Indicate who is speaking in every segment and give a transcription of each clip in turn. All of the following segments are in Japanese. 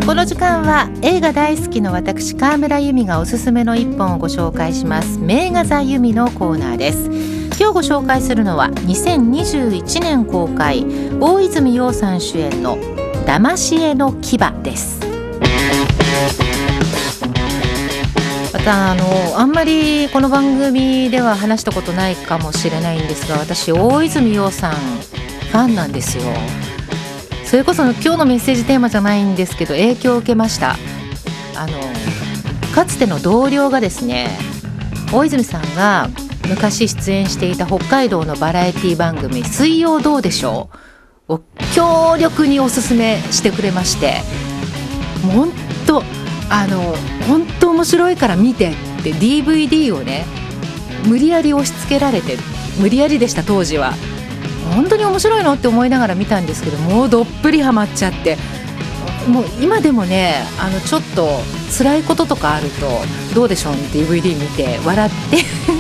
Speaker 1: この時間は映画大好きの私川村由美がおすすめの一本をご紹介します名画座由美のコーナーです。今日ご紹介するのは2021年公開大泉洋さん主演の騙し絵の牙です。またあんまりこの番組では話したことないかもしれないんですが、私大泉洋さんファンなんですよ。それこそ今日のメッセージテーマじゃないんですけど影響を受けました。かつての同僚がですね、大泉さんが昔出演していた北海道のバラエティ番組水曜どうでしょうを強力におすすめしてくれまして、本当面白いから見てって DVD をね無理やり押し付けられて、無理やりでした当時は。本当に面白いのって思いながら見たんですけど、もうどっぷりハマっちゃって、もう今でもねちょっと辛いこととかあるとどうでしょう DVD 見て笑って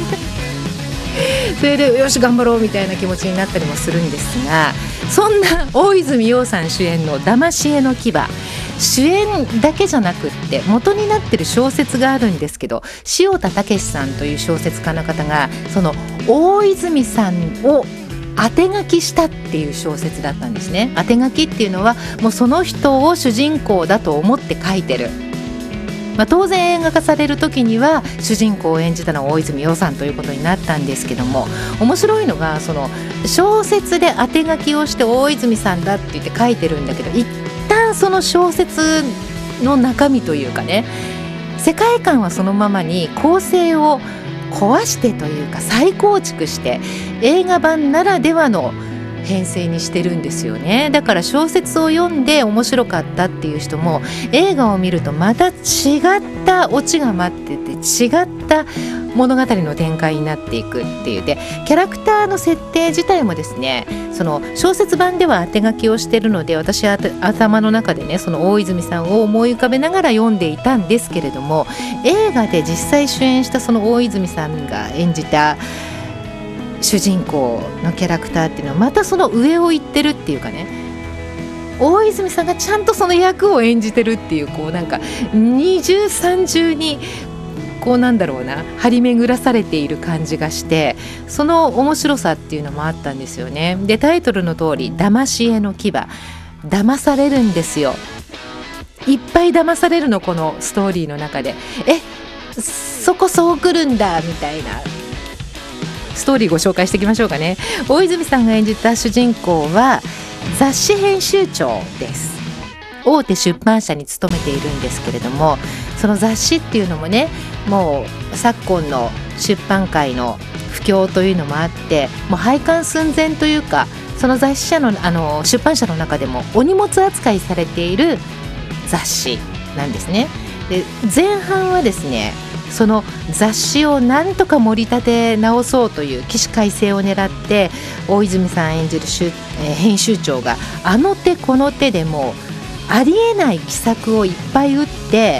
Speaker 1: それでよし頑張ろうみたいな気持ちになったりもするんですが、そんな大泉洋さん主演の騙し絵の牙、主演だけじゃなくって元になってる小説があるんですけど、塩田武さんという小説家の方がその大泉さんを当て書きしたっていう小説だったんですね。当て書きっていうのはもうその人を主人公だと思って書いてる、当然映画化される時には主人公を演じたのは大泉洋さんということになったんですけども、面白いのがその小説で当て書きをして大泉さんだって言って書いてるんだけど、一旦その小説の中身というかね、世界観はそのままに構成を壊してというか再構築して映画版ならではの編成にしてるんですよね。だから小説を読んで面白かったっていう人も映画を見るとまた違ったオチが待ってて、違った物語の展開になっていくっていうで、キャラクターの設定自体もですね、その小説版では当て書きをしてるので、私は頭の中でねその大泉さんを思い浮かべながら読んでいたんですけれども、映画で実際主演したその大泉さんが演じた主人公のキャラクターっていうのはまたその上を行ってるっていうかね、大泉さんがちゃんとその役を演じてるっていう、こうなんか二重三重にこうなんだろうな張り巡らされている感じがして、その面白さっていうのもあったんですよね。でタイトルの通り騙し絵の牙、騙されるんですよ。いっぱい騙されるの、このストーリーの中で。そこそう来るんだみたいなストーリーご紹介していきましょうかね。大泉さんが演じた主人公は雑誌編集長です。大手出版社に勤めているんですけれども、その雑誌っていうのもね、もう昨今の出版界の不況というのもあって、もう廃刊寸前というか、その雑誌社の、出版社の中でもお荷物扱いされている雑誌なんですね。で前半はですね、その雑誌をなんとか盛り立て直そうという起死回生を狙って大泉さん演じる編集長があの手この手でもありえない奇策をいっぱい打って、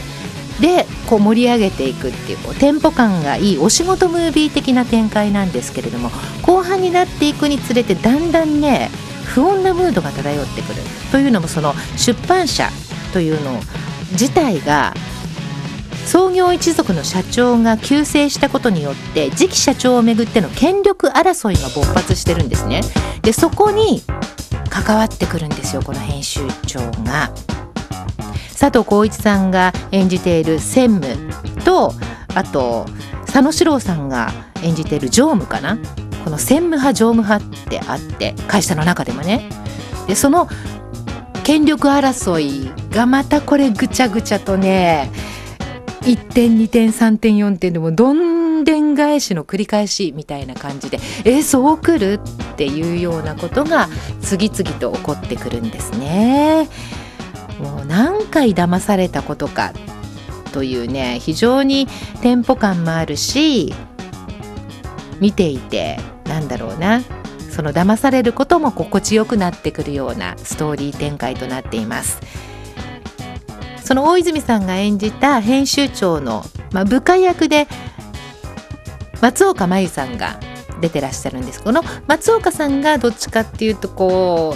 Speaker 1: でこう盛り上げていくっていう、テンポ感がいいお仕事ムービー的な展開なんですけれども、後半になっていくにつれてだんだんね不穏なムードが漂ってくる。というのもその出版社というの自体が創業一族の社長が急逝したことによって次期社長をめぐっての権力争いが勃発してるんですね。でそこに関わってくるんですよ、この編集長が。佐藤浩市さんが演じている専務と、あと佐野史郎さんが演じている常務かな、この専務派常務派ってあって、会社の中でもね。でその権力争いがまたこれぐちゃぐちゃとね、1点2点3点4点でもどんでん返しの繰り返しみたいな感じで、そう来るっていうようなことが次々と起こってくるんですね。もう何回騙されたことかというね、非常にテンポ感もあるし、見ていてなんだろうな、その騙されることも心地よくなってくるようなストーリー展開となっています。その大泉さんが演じた編集長の、部下役で松岡真優さんが出てらっしゃるんです。この松岡さんがどっちかっていうとこ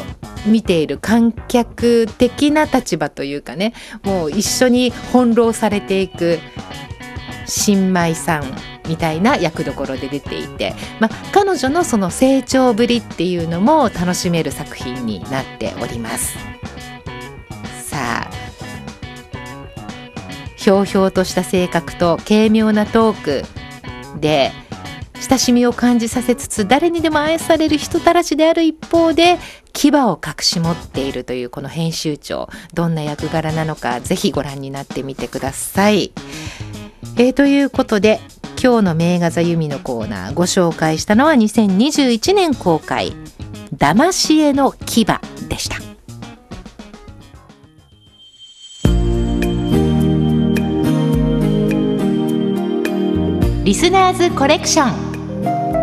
Speaker 1: 見ている観客的な立場というかね、もう一緒に翻弄されていく新米さんみたいな役どころで出ていて、彼女のその成長ぶりっていうのも楽しめる作品になっております。さあ、ひょうひょうとした性格と軽妙なトークで親しみを感じさせつつ、誰にでも愛される人たらしである一方で牙を隠し持っているというこの編集長、どんな役柄なのかぜひご覧になってみてください。ということで今日の名画座由美のコーナー、ご紹介したのは2021年公開騙し絵の牙でした。リスナーズコレクション。